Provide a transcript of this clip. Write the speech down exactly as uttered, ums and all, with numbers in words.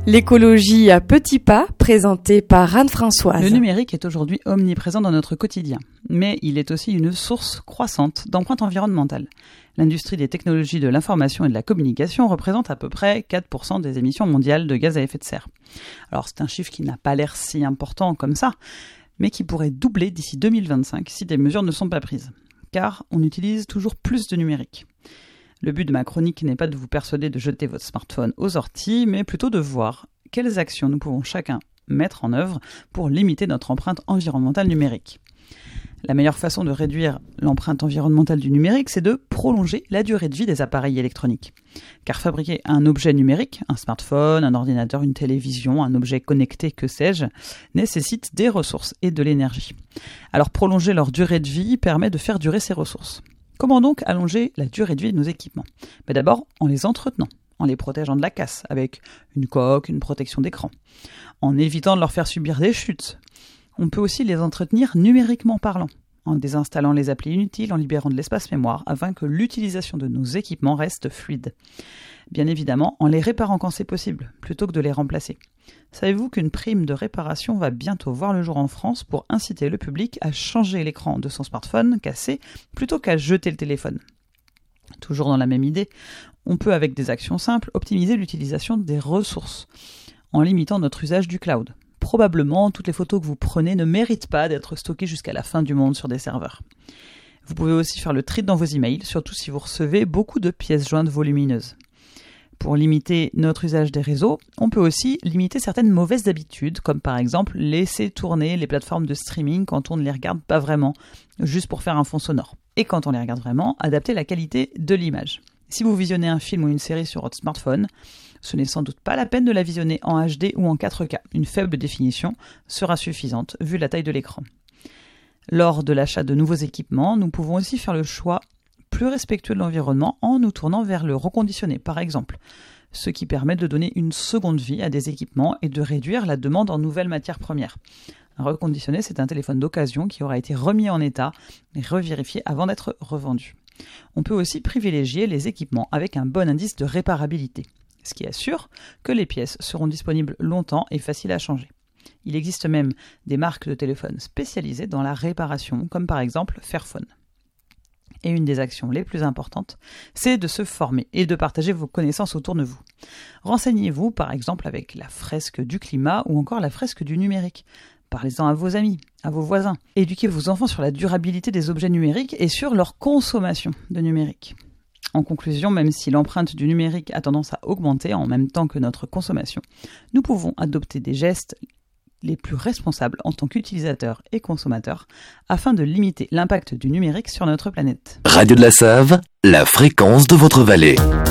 L'écologie à petits pas, présentée par Anne-Françoise. Le numérique est aujourd'hui omniprésent dans notre quotidien, mais il est aussi une source croissante d'empreinte environnementale. L'industrie des technologies de l'information et de la communication représente à peu près quatre pour cent des émissions mondiales de gaz à effet de serre. Alors c'est un chiffre qui n'a pas l'air si important comme ça, mais qui pourrait doubler d'ici deux mille vingt-cinq si des mesures ne sont pas prises. Car on utilise toujours plus de numérique. Le but de ma chronique n'est pas de vous persuader de jeter votre smartphone aux orties, mais plutôt de voir quelles actions nous pouvons chacun mettre en œuvre pour limiter notre empreinte environnementale numérique. La meilleure façon de réduire l'empreinte environnementale du numérique, c'est de prolonger la durée de vie des appareils électroniques. Car fabriquer un objet numérique, un smartphone, un ordinateur, une télévision, un objet connecté, que sais-je, nécessite des ressources et de l'énergie. Alors prolonger leur durée de vie permet de faire durer ces ressources. Comment donc allonger la durée de vie de nos équipements ? Ben d'abord en les entretenant, en les protégeant de la casse, avec une coque, une protection d'écran, en évitant de leur faire subir des chutes. On peut aussi les entretenir numériquement parlant, en désinstallant les applis inutiles, en libérant de l'espace mémoire, afin que l'utilisation de nos équipements reste fluide. Bien évidemment, en les réparant quand c'est possible, plutôt que de les remplacer. Savez-vous qu'une prime de réparation va bientôt voir le jour en France pour inciter le public à changer l'écran de son smartphone cassé plutôt qu'à jeter le téléphone ? Toujours dans la même idée, on peut avec des actions simples optimiser l'utilisation des ressources en limitant notre usage du cloud. Probablement, toutes les photos que vous prenez ne méritent pas d'être stockées jusqu'à la fin du monde sur des serveurs. Vous pouvez aussi faire le tri dans vos emails, surtout si vous recevez beaucoup de pièces jointes volumineuses. Pour limiter notre usage des réseaux, on peut aussi limiter certaines mauvaises habitudes, comme par exemple laisser tourner les plateformes de streaming quand on ne les regarde pas vraiment, juste pour faire un fond sonore. Et quand on les regarde vraiment, adapter la qualité de l'image. Si vous visionnez un film ou une série sur votre smartphone, ce n'est sans doute pas la peine de la visionner en H D ou en quatre K. Une faible définition sera suffisante vu la taille de l'écran. Lors de l'achat de nouveaux équipements, nous pouvons aussi faire le choix plus respectueux de l'environnement en nous tournant vers le reconditionné, par exemple, ce qui permet de donner une seconde vie à des équipements et de réduire la demande en nouvelles matières premières. Un reconditionné, c'est un téléphone d'occasion qui aura été remis en état et revérifié avant d'être revendu. On peut aussi privilégier les équipements avec un bon indice de réparabilité, ce qui assure que les pièces seront disponibles longtemps et faciles à changer. Il existe même des marques de téléphones spécialisées dans la réparation, comme par exemple Fairphone. Et une des actions les plus importantes, c'est de se former et de partager vos connaissances autour de vous. Renseignez-vous par exemple avec la fresque du climat ou encore la fresque du numérique. Parlez-en à vos amis, à vos voisins. Éduquez vos enfants sur la durabilité des objets numériques et sur leur consommation de numérique. En conclusion, même si l'empreinte du numérique a tendance à augmenter en même temps que notre consommation, nous pouvons adopter des gestes les plus responsables en tant qu'utilisateurs et consommateurs afin de limiter l'impact du numérique sur notre planète. Radio de la Save, la fréquence de votre vallée.